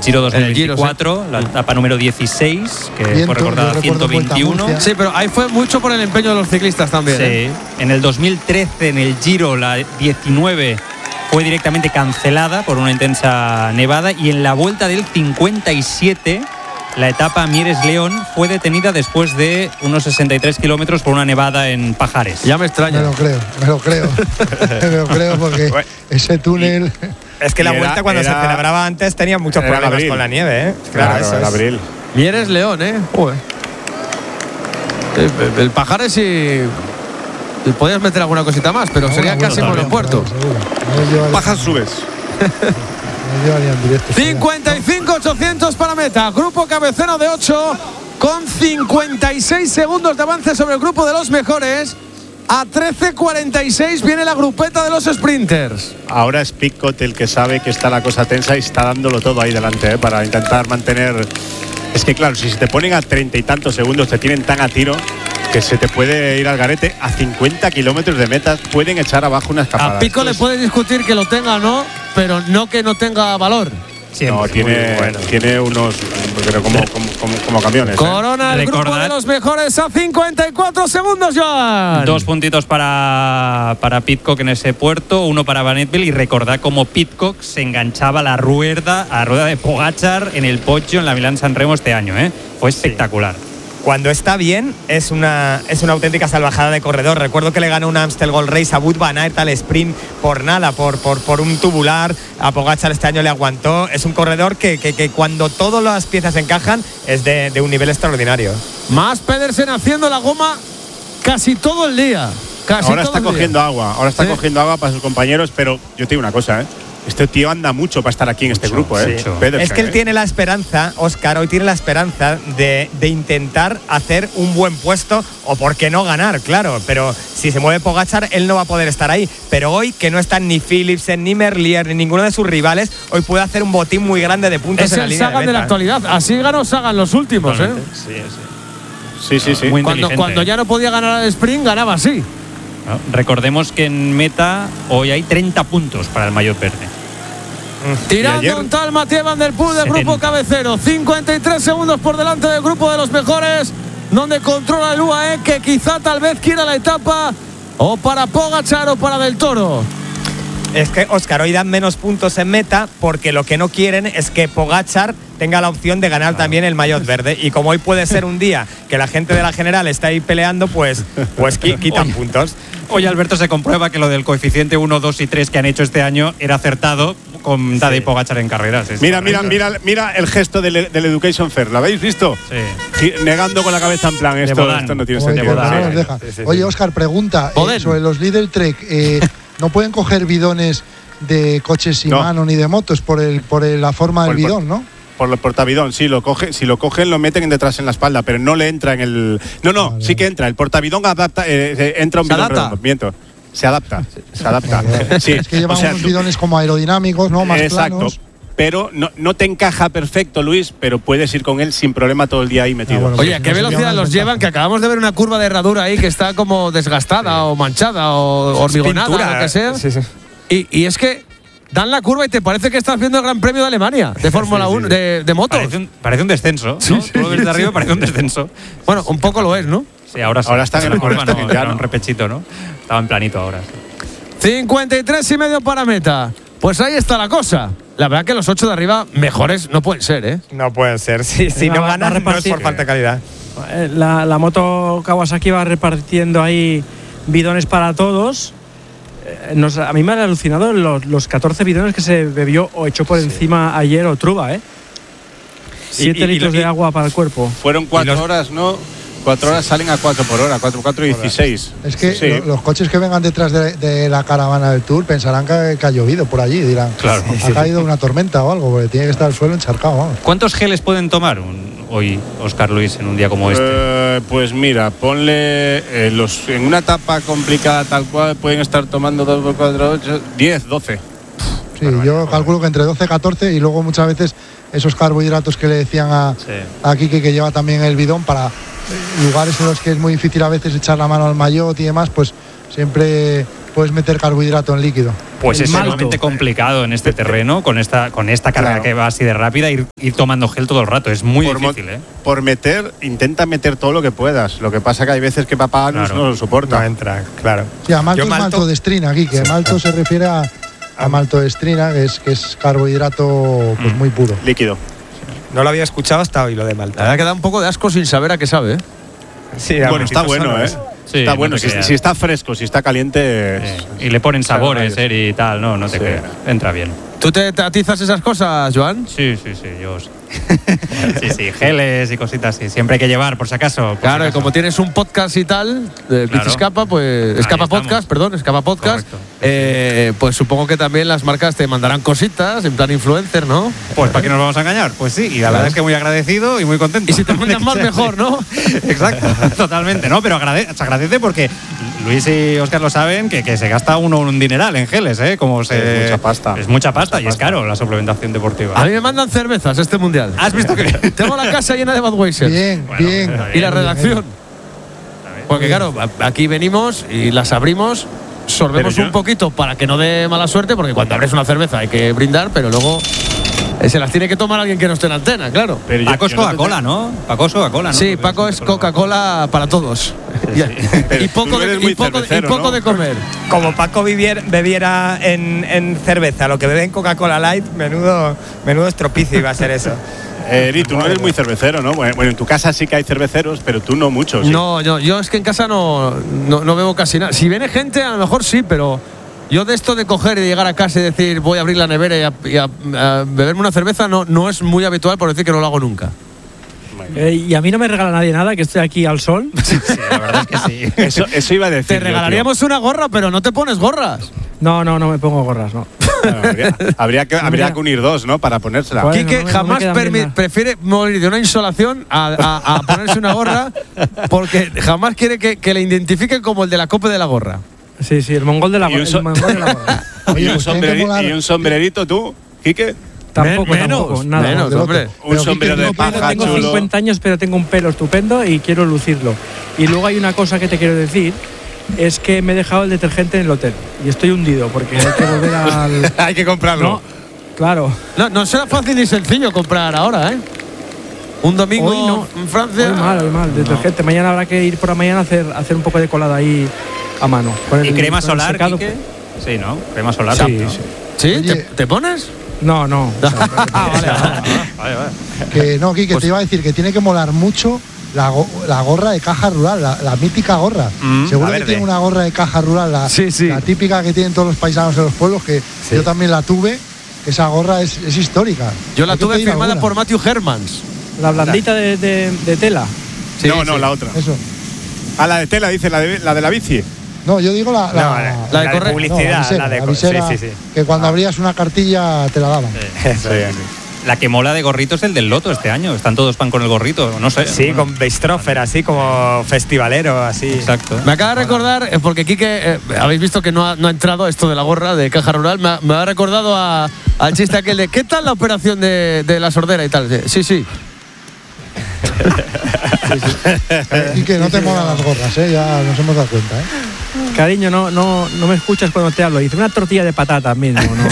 Giro 2024, la etapa número 16, que fue recordada 121. Sí, pero ahí fue mucho por el empeño de los ciclistas también. Sí. En el 2013, en el Giro, la 19 fue directamente cancelada por una intensa nevada, y en la vuelta del 57, la etapa Mieres-León fue detenida después de unos 63 kilómetros por una nevada en Pajares. Ya me extraña. Me lo creo. Me lo creo porque ese túnel... Es que la vuelta cuando se celebraba antes tenía muchos problemas con la nieve, ¿eh? Claro, eso es abril. Mieres-León, ¿eh? Joder. El Pajares y podías meter alguna cosita más, pero sería casi monopuerto. Pajas subes. 55.800 para meta. Grupo cabecero de 8 con 56 segundos de avance sobre el grupo de los mejores. A 13.46 viene la grupeta de los sprinters. Ahora es Pidcock el que sabe que está la cosa tensa y está dándolo todo ahí delante, para intentar mantener. Es que claro, si se te ponen a 30 y tantos segundos, te tienen tan a tiro que se te puede ir al garete. A 50 kilómetros de meta pueden echar abajo una escapada. A Pidcock le puede discutir que lo tenga o no, pero no que no tenga valor. Siempre. No, tiene unos, pero como camiones. Corona el grupo de los mejores a 54 segundos, Joan. 2 puntitos para Pidcock en ese puerto, 1 para Van Eetveld, y recordad cómo Pidcock se enganchaba a la rueda de Pogačar en el Poggio en la Milán-San Remo este año, ¿eh? Fue espectacular. Cuando está bien, es una auténtica salvajada de corredor. Recuerdo que le ganó un Amstel Gold Race a Wout van Aert al sprint por nada, por un tubular. A Pogačar este año le aguantó. Es un corredor que cuando todas las piezas encajan es de un nivel extraordinario. Más Pedersen haciendo la goma casi todo el día. Ahora está cogiendo agua para sus compañeros, pero yo te digo una cosa, ¿eh? Este tío anda mucho para estar aquí en este grupo, ¿eh? Sí. Es que él tiene la esperanza, Óscar, hoy tiene la esperanza de intentar hacer un buen puesto, o por qué no ganar, claro. Pero si se mueve Pogačar, él no va a poder estar ahí. Pero hoy, que no están ni Philipsen, ni Merlier, ni ninguno de sus rivales, hoy puede hacer un botín muy grande de puntos en la línea de meta. Es el Sagan de la actualidad. Así ganó Sagan los últimos, ¿eh? Sí. Cuando ya no podía ganar al sprint, ganaba así. No, recordemos que en meta hoy hay 30 puntos para el maillot verde. Tirando un tal Mathieu Van Der Poel del grupo cabecero. 53 segundos por delante del grupo de los mejores, donde controla el UAE, que quizá tal vez quiera la etapa o para Pogačar o para Del Toro. Es que, Óscar, hoy dan menos puntos en meta porque lo que no quieren es que Pogačar tenga la opción de ganar también el maillot verde. Y como hoy puede ser un día que la gente de la general está ahí peleando, pues quitan puntos. Hoy, Alberto, se comprueba que lo del coeficiente 1, 2 y 3 que han hecho este año era acertado con Tadej Pogačar en carreras. Mira el gesto del Education Fair. ¿Lo habéis visto? Sí. Negando con la cabeza en plan, esto no tiene sentido. Oye, Óscar, pregunta sobre los Lidl Trek. ¿No pueden coger bidones de coches sin mano ni de motos por la forma del bidón, no? Por el portabidón, sí, si lo cogen lo meten detrás en la espalda, pero no le entra en el… No, sí que entra. El portabidón adapta, entra un bidón redondo. Miento. Se adapta. Sí. Es que llevan unos bidones como aerodinámicos, ¿no? Más planos. Pero no te encaja perfecto, Luis, pero puedes ir con él sin problema todo el día ahí metido. Oye, ¿a qué velocidad los llevan? Que acabamos de ver una curva de herradura ahí que está como desgastada o manchada o hormigonada, lo que sea. Sí. Y es que dan la curva y te parece que estás viendo el Gran Premio de Alemania de Fórmula 1, de motos. Parece un descenso, ¿no? Tú lo ves de arriba, parece un descenso. Bueno, un poco lo es, ¿no? Sí, ahora está en la curva, no, era un repechito, ¿no? Estaba en planito ahora. 53,5 para meta. Pues ahí está la cosa. La verdad que los 8 de arriba mejores no pueden ser, ¿eh? No pueden ser. Si no ganan, no es por falta de calidad. La moto Kawasaki va repartiendo ahí bidones para todos. A mí me han alucinado los 14 bidones que se bebió o echó por encima ayer Otruba, ¿eh? 7 litros de agua para el cuerpo. Fueron 4 horas, ¿no? 4 horas salen a 4 por hora, 4 y 16. Es que los coches que vengan detrás de la caravana del Tour pensarán que ha llovido por allí, dirán, claro, ha caído una tormenta o algo, porque tiene que estar el suelo encharcado. Vamos. ¿Cuántos geles pueden tomar hoy, Óscar Luis, en un día como este? Pues mira, ponle en una etapa complicada tal cual pueden estar tomando 2 por 4, 8, 10, 12. Sí, yo calculo que entre 12 y 14, y luego muchas veces esos carbohidratos que le decían a Kike, que lleva también el bidón, para lugares en los que es muy difícil a veces echar la mano al maillot y demás, pues siempre puedes meter carbohidrato en líquido. Pues es sumamente complicado en este terreno, con esta carga que va así de rápida, ir tomando gel todo el rato. Es muy difícil, ¿eh? Por intenta meter todo lo que puedas. Lo que pasa que hay veces que Papá no lo soporta. No entra, claro. Sí, a malto es maltodestrina aquí, que malto se refiere a maltodestrina, que es carbohidrato pues muy puro. Líquido. No lo había escuchado hasta hoy, lo de malta. La verdad que da un poco de asco sin saber a qué sabe, ¿eh? Sí, bueno, está bueno, ¿eh? Sí, está no bueno, si está fresco, si está caliente. Y le ponen sabores y tal, no te creas. Entra bien. ¿Tú te atizas esas cosas, Joan? Sí, yo sí. Sí, geles y cositas así. Siempre hay que llevar, por si acaso. Claro, y como tienes un podcast y tal, de Bici Escapa, pues. Escapa Podcast, pues supongo que también las marcas te mandarán cositas, en plan influencer, ¿no? Pues ¿para qué nos vamos a engañar? Pues sí, y la verdad es que muy agradecido y muy contento. Y si te mandan más, mejor, ¿no? Exacto, totalmente, ¿no? Pero se agradece porque Luis y Óscar lo saben, que se gasta uno un dineral en geles, ¿eh? Es mucha pasta. Es mucha pasta y es caro la suplementación deportiva. A mí me mandan cervezas este mundial. ¿Has visto que tengo la casa llena de Budweiser? Bien. Y la redacción. Porque claro, aquí venimos y las abrimos, sorbemos un poquito para que no dé mala suerte, porque cuando abres una cerveza hay que brindar, pero luego se las tiene que tomar alguien que no esté en antena, claro. Pero Paco es Coca-Cola, ¿no? Paco es Coca-Cola, ¿no? Sí, Paco es Coca-Cola para todos. Y poco de comer. Como Paco bebiera en cerveza lo que bebe en Coca-Cola Light, menudo estropicio iba a ser eso. Eri, tú no eres muy cervecero, ¿no? Bueno, en tu casa sí que hay cerveceros, pero tú no mucho. ¿Sí? No, yo es que en casa no bebo casi nada. Si viene gente, a lo mejor sí, pero yo de esto de coger y de llegar a casa y decir voy a abrir la nevera y a beberme una cerveza no es muy habitual, por decir que no lo hago nunca. Y a mí no me regala nadie nada, que estoy aquí al sol. Sí, la verdad es que sí. Eso iba a decir. Te regalaríamos una gorra, pero no te pones gorras. No me pongo gorras, no. Bueno, habría que unir dos, ¿no? Para ponérsela. Bueno, Quique jamás prefiere morir de una insolación a ponerse una gorra, porque jamás quiere que le identifiquen como el de la copa de la gorra. Sí, el mongol de la gorra. ¿Y un sombrerito tú, Quique? Tampoco, nada. Menos, hombre. Un sombrero de paja Tengo 50 años, pero tengo un pelo estupendo y quiero lucirlo. Y luego hay una cosa que te quiero decir, es que me he dejado el detergente en el hotel y estoy hundido porque hay que volver al... Hay que comprarlo. No, claro. No será fácil ni sencillo comprar ahora, ¿eh? Un domingo en Francia. Hoy mal, detergente. Mañana habrá que ir por la mañana a hacer un poco de colada ahí a mano. ¿Y crema solar, Quique? Sí, ¿no? Crema solar. ¿Sí? ¿Te pones? No. Vale. Que no, Quique, te iba a decir que tiene que molar mucho la gorra de Caja Rural, la mítica gorra. Seguro que tiene una gorra de Caja Rural, la típica que tienen todos los paisanos en los pueblos, que yo también la tuve. Esa gorra es histórica. Yo la tuve firmada por Matthew Hermans. La blandita de tela. Sí, no, la otra. Eso. La de tela, dice, la de la bici. No, yo digo la de publicidad, la visera, que cuando abrías una cartilla te la daban. La que mola de gorrito es el del Loto este año. Están todos pan con el gorrito, no sé. Sí, con Beistrofer, así como festivalero, así. Exacto. Me acaba de recordar, porque Quique, habéis visto que no ha entrado esto de la gorra de Caja Rural, me ha recordado al chiste aquel de ¿qué tal la operación de la sordera y tal? Sí. Y que no te molan las gorras, ya nos hemos dado cuenta, Cariño, no me escuchas cuando te hablo. Hice una tortilla de patata mismo, ¿no?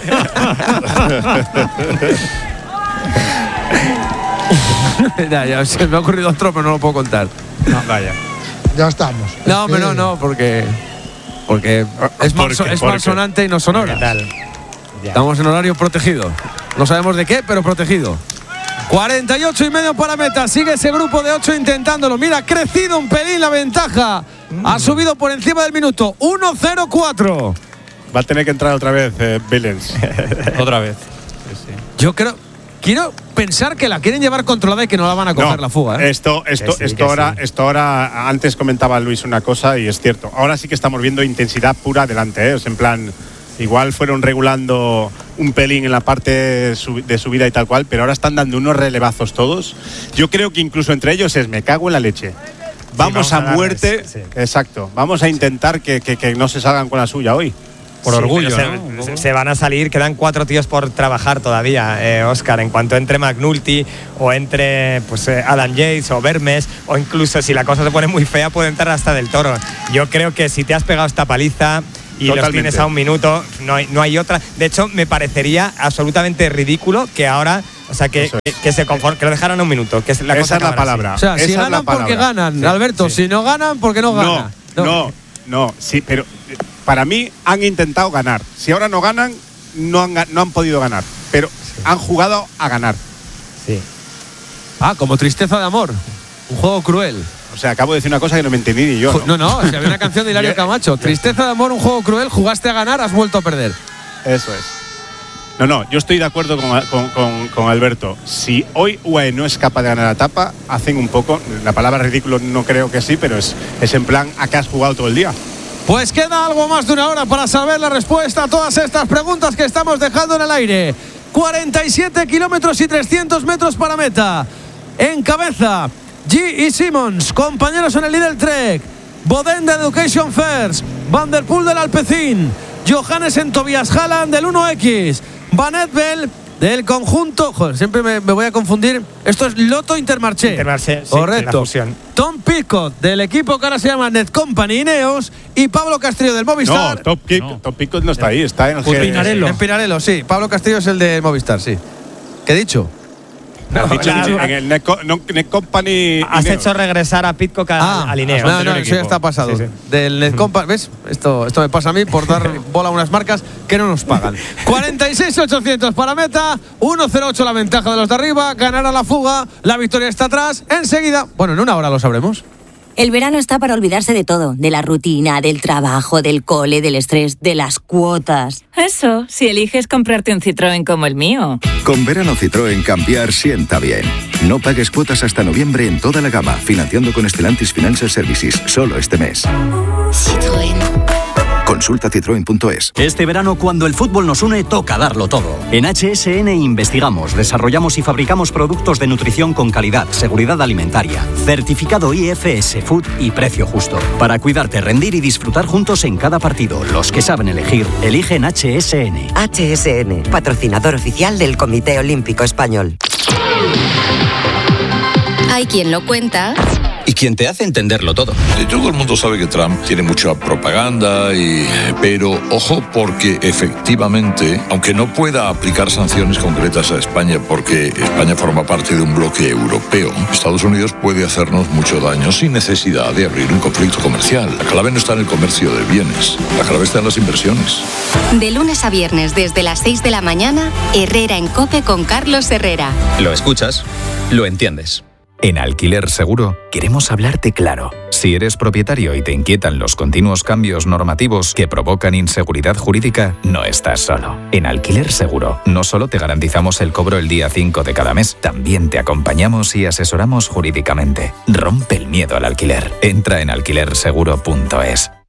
ya se me ha ocurrido otro, pero no lo puedo contar. No, vaya. Ya estamos. No, porque es malsonante y no sonora. ¿Qué tal? Estamos en horario protegido. No sabemos de qué, pero protegido. 48,5 para meta. Sigue ese grupo de 8 intentándolo. Mira, ha crecido un pelín la ventaja. Ha subido por encima del minuto. 1-0-4. Va a tener que entrar otra vez Billens. Otra vez. Sí. Yo quiero pensar que la quieren llevar controlada y que no la van a coger la fuga. Esto ahora, antes comentaba Luis una cosa y es cierto. Ahora sí que estamos viendo intensidad pura adelante, Es en plan, igual fueron regulando un pelín en la parte de subida y tal cual, pero ahora están dando unos relevazos todos. Yo creo que incluso entre ellos me cago en la leche. Vamos a muerte. Exacto. Vamos a intentar que no se salgan con la suya hoy. Por orgullo, se van a salir, quedan 4 tíos por trabajar todavía, Óscar. En cuanto entre McNulty o entre Adam Yates o Vermes, o incluso si la cosa se pone muy fea puede entrar hasta Del Toro. Yo creo que si te has pegado esta paliza y los tienes a un minuto, no hay otra. De hecho, me parecería absolutamente ridículo que ahora, o sea, que lo dejaran a un minuto. Que es la Esa es la palabra. O sea, si ganan porque ganan, sí, Alberto, sí. Si no ganan porque no ganan. No, sí, pero para mí han intentado ganar. Si ahora no ganan, no han podido ganar, pero han jugado a ganar. Sí. Como Tristeza de Amor, un juego cruel. O sea, acabo de decir una cosa que no me entendí ni yo. No, si había una canción de Hilario Camacho. Tristeza de Amor, un juego cruel, jugaste a ganar, has vuelto a perder. Eso es. No, yo estoy de acuerdo con Alberto. Si hoy UAE no es capaz de ganar la etapa, hacen un poco, la palabra ridículo no creo que sí, pero es en plan, ¿a qué has jugado todo el día? Pues queda algo más de una hora para saber la respuesta a todas estas preguntas que estamos dejando en el aire. 47 kilómetros y 300 metros para meta. En cabeza, G y Simmons, compañeros en el Lidl Trek. Boden de Education First, Van der Poel del Alpecin, Johannes en Tobias Haaland del 1X, Van Etbel del conjunto. Joder, siempre me voy a confundir. Esto es Lotto Intermarché. Intermarché, sí, correcto. La fusión. Tom Pitcock del equipo que ahora se llama Netcompany Ineos y Pablo Castillo del Movistar. Tom Pitcock no está ahí, está en Pinarello. En Pinarello, sí. Pablo Castillo es el de Movistar, sí. ¿Qué he dicho? En el Netcompany. Has hecho regresar a Pitcock al Ineos. No, eso ya está pasado. Sí. Del Netcompany, ¿ves? Esto me pasa a mí por dar bola a unas marcas que no nos pagan. 46.800 para meta, 1.08 la ventaja de los de arriba, ganará la fuga, la victoria está atrás. Enseguida, bueno, en una hora lo sabremos. El verano está para olvidarse de todo, de la rutina, del trabajo, del cole, del estrés, de las cuotas. Eso, si eliges comprarte un Citroën como el mío. Con verano Citroën cambiar sienta bien. No pagues cuotas hasta noviembre en toda la gama, financiando con Stellantis Financial Services, solo este mes. Citroën. Consulta citroen.es. Este verano, cuando el fútbol nos une, toca darlo todo. En HSN investigamos, desarrollamos y fabricamos productos de nutrición con calidad, seguridad alimentaria, certificado IFS Food y precio justo. Para cuidarte, rendir y disfrutar juntos en cada partido. Los que saben elegir, eligen HSN. HSN, patrocinador oficial del Comité Olímpico Español. Hay quien lo cuenta y quien te hace entenderlo todo. Todo el mundo sabe que Trump tiene mucha propaganda, pero ojo, porque efectivamente, aunque no pueda aplicar sanciones concretas a España porque España forma parte de un bloque europeo, Estados Unidos puede hacernos mucho daño sin necesidad de abrir un conflicto comercial. La clave no está en el comercio de bienes, la clave está en las inversiones. De lunes a viernes desde las 6 de la mañana, Herrera en COPE con Carlos Herrera. Lo escuchas, lo entiendes. En Alquiler Seguro queremos hablarte claro. Si eres propietario y te inquietan los continuos cambios normativos que provocan inseguridad jurídica, no estás solo. En Alquiler Seguro no solo te garantizamos el cobro el día 5 de cada mes, también te acompañamos y asesoramos jurídicamente. Rompe el miedo al alquiler. Entra en alquilerseguro.es.